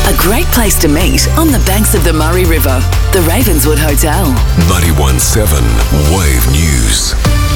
A great place to meet on the banks of the Murray River. The Ravenswood Hotel. 91.7 Wave News.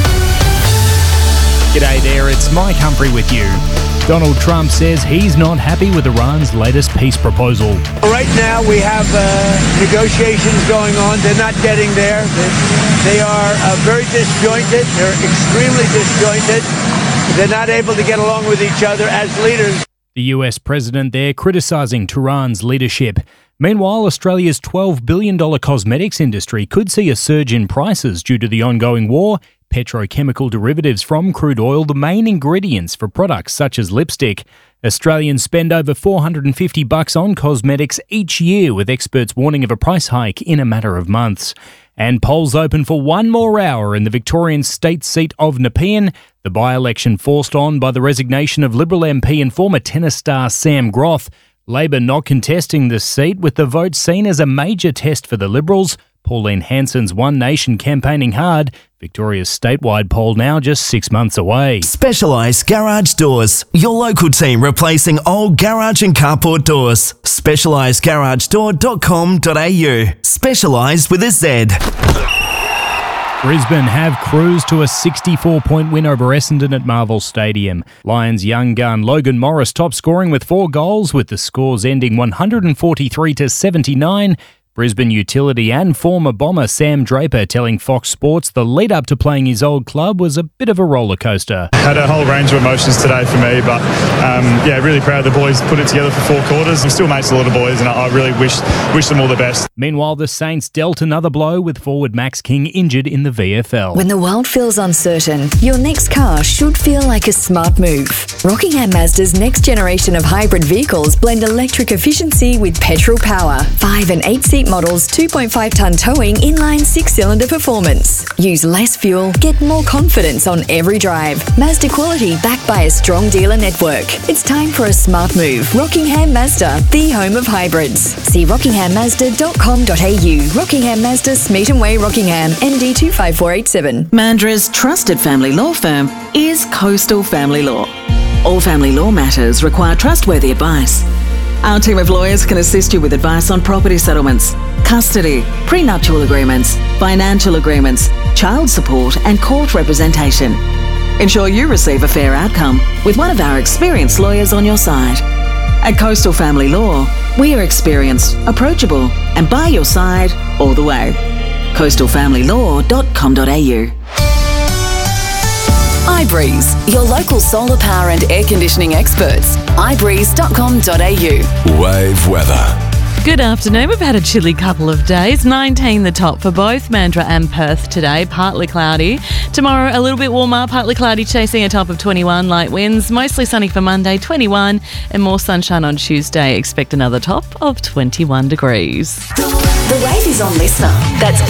G'day there, it's Mike Humphrey with you. Donald Trump says he's not happy with Iran's latest peace proposal. Right now we have negotiations going on. They're not getting there. They are very disjointed. They're extremely disjointed. They're not able to get along with each other as leaders. The US president there criticising Tehran's leadership. Meanwhile, Australia's $12 billion cosmetics industry could see a surge in prices due to the ongoing war. Petrochemical derivatives from crude oil, the main ingredients for products such as lipstick. Australians spend over $450 on cosmetics each year, with experts warning of a price hike in a matter of months. And polls open for one more hour in the Victorian state seat of Nepean. The by-election forced on by the resignation of Liberal MP and former tennis star Sam Groth. Labor not contesting the seat, with the vote seen as a major test for the Liberals. Pauline Hanson's One Nation campaigning hard. Victoria's statewide poll now just 6 months away. Specialised Garage Doors. Your local team replacing old garage and carport doors. SpecialisedGarageDoor.com.au. Specialised with a Z. Brisbane have cruised to a 64-point win over Essendon at Marvel Stadium. Lions young gun Logan Morris top scoring with 4 goals, with the scores ending 143-79. Brisbane utility and former Bomber Sam Draper telling Fox Sports the lead-up to playing his old club was a bit of a roller coaster. Had a whole range of emotions today for me, but really proud the boys put it together for 4 quarters. I'm still mates with a lot of boys, and I really wish them all the best. Meanwhile, the Saints dealt another blow with forward Max King injured in the VFL. When the world feels uncertain, your next car should feel like a smart move. Rockingham Mazda's next generation of hybrid vehicles blend electric efficiency with petrol power. 5 and 8-seat models, 2.5-tonne towing, inline 6-cylinder performance. Use less fuel, get more confidence on every drive. Mazda quality backed by a strong dealer network. It's time for a smart move. Rockingham Mazda, the home of hybrids. See rockinghammazda.com.au. Rockingham Mazda, Smeaton Way, Rockingham, MD 25487. Mandra's trusted family law firm is Coastal Family Law. All family law matters require trustworthy advice. Our team of lawyers can assist you with advice on property settlements, custody, prenuptial agreements, financial agreements, child support and court representation. Ensure you receive a fair outcome with one of our experienced lawyers on your side. At Coastal Family Law, we are experienced, approachable and by your side all the way. coastalfamilylaw.com.au. iBreeze, your local solar power and air conditioning experts. ibreeze.com.au. Wave weather. Good afternoon. We've had a chilly couple of days. 19 the top for both Mandurah and Perth today. Partly cloudy. Tomorrow a little bit warmer, partly cloudy, chasing a top of 21. Light winds. Mostly sunny for Monday, 21. And more sunshine on Tuesday. Expect another top of 21 degrees. The Wave is on Listener. That's